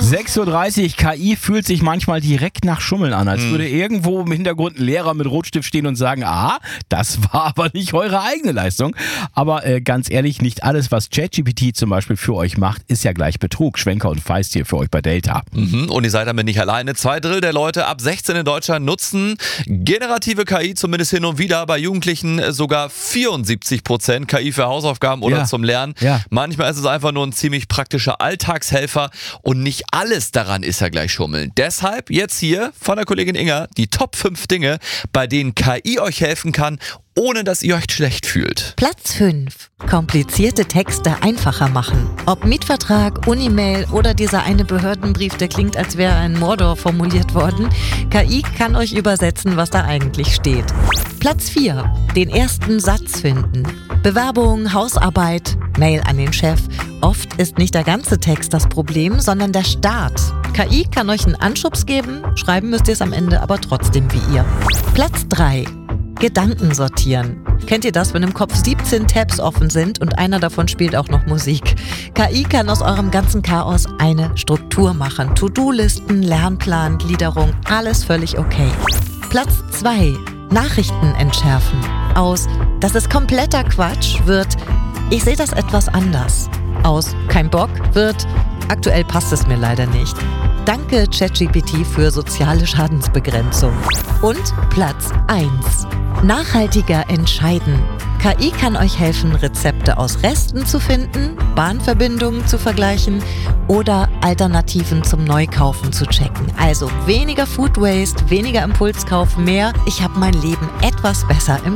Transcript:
6:30 Uhr, KI fühlt sich manchmal direkt nach Schummeln an, als würde irgendwo im Hintergrund ein Lehrer mit Rotstift stehen und sagen, das war aber nicht eure eigene Leistung. Aber ganz ehrlich, nicht alles, was ChatGPT zum Beispiel für euch macht, ist ja gleich Betrug. Schwenker und Feist hier für euch bei Delta. Und ihr seid damit nicht alleine. 2/3 der Leute ab 16 in Deutschland nutzen generative KI zumindest hin und wieder. Bei Jugendlichen sogar 74% KI für Hausaufgaben oder zum Lernen. Ja. Manchmal ist es einfach nur ein ziemlich praktischer Alltagshelfer und nicht alles daran ist ja gleich Schummeln. Deshalb jetzt hier von der Kollegin Inga die Top 5 Dinge, bei denen KI euch helfen kann, ohne dass ihr euch schlecht fühlt. Platz 5. Komplizierte Texte einfacher machen. Ob Mietvertrag, Unimail oder dieser eine Behördenbrief, der klingt, als wäre ein Mordor formuliert worden. KI kann euch übersetzen, was da eigentlich steht. Platz 4. Den ersten Satz finden. Bewerbung, Hausarbeit, Mail an den Chef. Oft ist nicht der ganze Text das Problem, sondern der Start. KI kann euch einen Anschubs geben, schreiben müsst ihr es am Ende aber trotzdem wie ihr. Platz 3. Gedanken sortieren. Kennt ihr das, wenn im Kopf 17 Tabs offen sind und einer davon spielt auch noch Musik? KI kann aus eurem ganzen Chaos eine Struktur machen. To-Do-Listen, Lernplan, Gliederung, alles völlig okay. Platz 2. Nachrichten entschärfen. Aus "Das ist kompletter Quatsch" wird "Ich sehe das etwas anders". Aus "Kein Bock" wird "Aktuell passt es mir leider nicht". Danke ChatGPT für soziale Schadensbegrenzung. Und Platz 1. Nachhaltiger entscheiden. KI kann euch helfen, Rezepte aus Resten zu finden, Bahnverbindungen zu vergleichen oder Alternativen zum Neukaufen zu checken. Also weniger Food Waste, weniger Impulskauf, mehr "Ich habe mein Leben etwas besser im